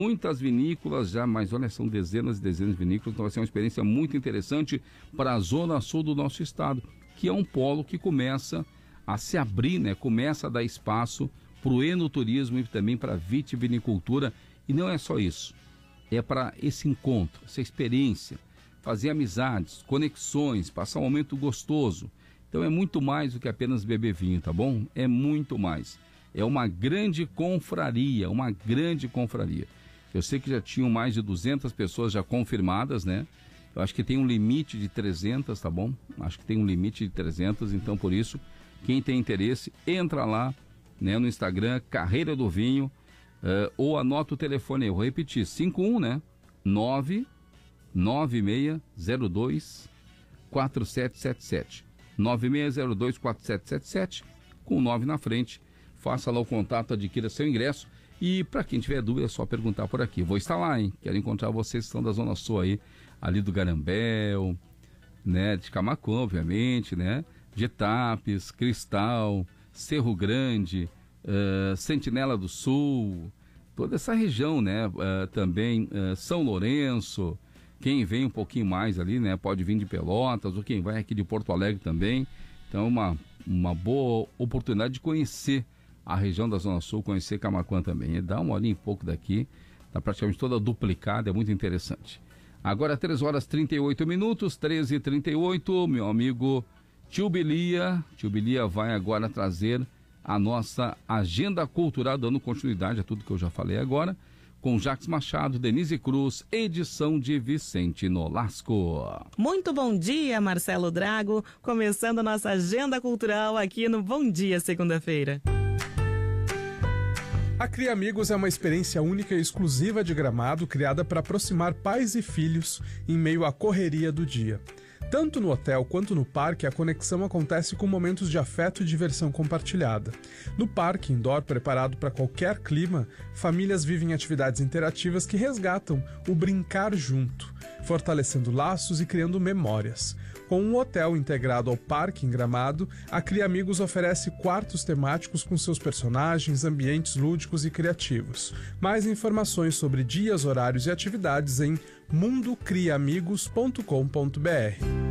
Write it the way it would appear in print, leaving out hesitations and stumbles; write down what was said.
Muitas vinícolas já, mas olha, são dezenas e dezenas de vinícolas, então vai ser uma experiência muito interessante para a zona sul do nosso estado, que é um polo que começa a se abrir, né? Começa a dar espaço para o enoturismo e também para a vitivinicultura. E não é só isso, é para esse encontro, essa experiência, fazer amizades, conexões, passar um momento gostoso. Então é muito mais do que apenas beber vinho, tá bom? É muito mais. É uma grande confraria, uma grande confraria. Eu sei que já tinham mais de 200 pessoas já confirmadas, né? Eu acho que tem um limite de 300, tá bom? Acho que tem um limite de 300, então por isso, quem tem interesse, entra lá, né, no Instagram, Carreira do Vinho, ou anota o telefone aí, eu vou repetir, 51, né? 99602 4777. 9602 4777, com 9 na frente. Faça lá o contato, adquira seu ingresso. E para quem tiver dúvida, é só perguntar por aqui. Vou estar lá, hein? Quero encontrar vocês que estão da Zona Sul aí, ali do Garambel, né? De Camaquã, obviamente, né? De Tapes, Cristal, Cerro Grande, Sentinela do Sul, toda essa região, né? Também São Lourenço. Quem vem um pouquinho mais ali, né? Pode vir de Pelotas, ou quem vai aqui de Porto Alegre também. Então, uma boa oportunidade de conhecer a região da Zona Sul, conhecer Camaquã também. E dá uma olhinha um pouco daqui, está praticamente toda duplicada, é muito interessante. Agora 3h38, 13h38, meu amigo Tio Bilia vai agora trazer a nossa agenda cultural, dando continuidade a tudo que eu já falei agora, com Jacques Machado, Denise Cruz, edição de Vicente Nolasco. Muito bom dia, Marcelo Drago, começando a nossa agenda cultural aqui no Bom Dia Segunda-feira. A Cria Amigos é uma experiência única e exclusiva de Gramado, criada para aproximar pais e filhos em meio à correria do dia. Tanto no hotel quanto no parque, a conexão acontece com momentos de afeto e diversão compartilhada. No parque indoor, preparado para qualquer clima, famílias vivem atividades interativas que resgatam o brincar junto, fortalecendo laços e criando memórias. Com um hotel integrado ao parque em Gramado, a Cria Amigos oferece quartos temáticos com seus personagens, ambientes lúdicos e criativos. Mais informações sobre dias, horários e atividades em mundocriamigos.com.br.